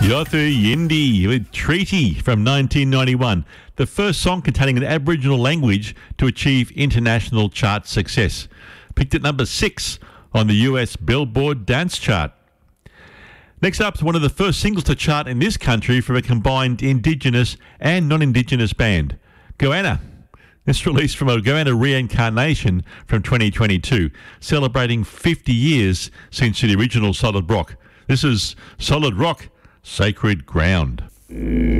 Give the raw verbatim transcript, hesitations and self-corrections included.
Yothu Yindi with Treaty from nineteen ninety-one, the first song containing an Aboriginal language to achieve international chart success. Picked at number six on the U S Billboard Dance Chart. Next up is one of the first singles to chart in this country from a combined Indigenous and non-Indigenous band, Goanna. This released from a Goanna reincarnation from twenty twenty-two, celebrating fifty years since the original Solid Rock. This is Solid Rock, Sacred Ground.